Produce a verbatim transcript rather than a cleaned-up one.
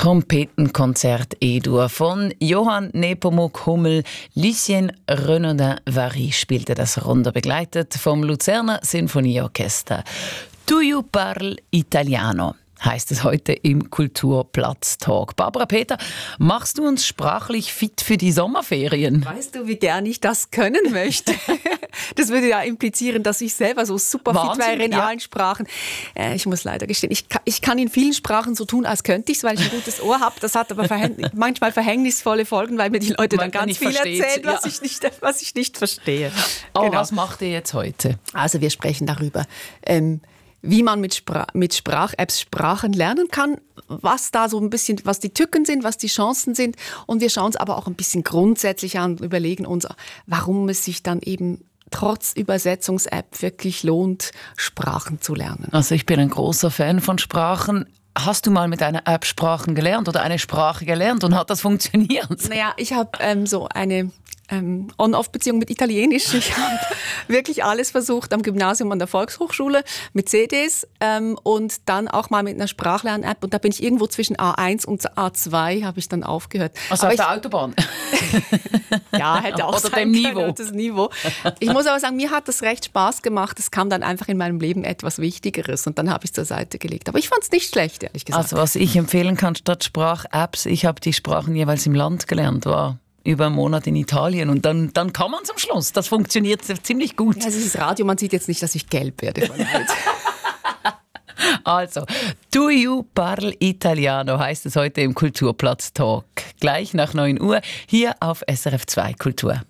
Trompetenkonzert E-Dur von Johann Nepomuk Hummel. Lucien Renaudin-Vary spielte das Runde, begleitet vom Luzerner Sinfonieorchester. «Tu io parli italiano» heißt es heute im Kulturplatz-Talk. Barbara Peter, machst du uns sprachlich fit für die Sommerferien? Weißt du, wie gern ich das können möchte? Das würde ja implizieren, dass ich selber so super Wahnsinn, fit wäre in ja. allen Sprachen. Äh, ich muss leider gestehen, ich kann, ich kann in vielen Sprachen so tun, als könnte ich es, weil ich ein gutes Ohr habe. Das hat aber verhäng- manchmal verhängnisvolle Folgen, weil mir die Leute Man dann ganz nicht viel versteht, erzählen, was, ja. ich nicht, was ich nicht verstehe. Oh, Genau. was macht ihr jetzt heute? Also wir sprechen darüber, ähm, wie man mit, Spra- mit Sprach-Apps Sprachen lernen kann, was da so ein bisschen, was die Tücken sind, was die Chancen sind. Und wir schauen uns aber auch ein bisschen grundsätzlich an und überlegen uns, warum es sich dann eben trotz Übersetzungs-App wirklich lohnt, Sprachen zu lernen. Also ich bin ein großer Fan von Sprachen. Hast du mal mit einer App Sprachen gelernt oder eine Sprache gelernt und hat das funktioniert? Naja, ich habe ähm, so eine ähm, On-Off-Beziehung mit Italienisch. Ich habe wirklich alles versucht am Gymnasium an der Volkshochschule mit C Ds ähm, und dann auch mal mit einer Sprachlern-App. Und da bin ich irgendwo zwischen A eins und A zwei, habe ich dann aufgehört. Also aber auf ich, der Autobahn? Ja, hätte auch Oder sein dem können, Niveau. das Niveau. Ich muss aber sagen, mir hat das recht Spaß gemacht. Es kam dann einfach in meinem Leben etwas Wichtigeres und dann habe ich es zur Seite gelegt. Aber ich fand es nicht schlecht, ehrlich gesagt. Also was ich empfehlen kann statt Sprach-Apps, ich habe die Sprachen jeweils im Land gelernt, war über einen Monat in Italien und dann, dann kann man zum Schluss. Das funktioniert ziemlich gut. Ja, es ist Radio, man sieht jetzt nicht, dass ich gelb werde von Neid. Also, «Tu io parli italiano» heißt es heute im Kulturplatz Talk. Gleich nach neun Uhr hier auf S R F zwei Kultur.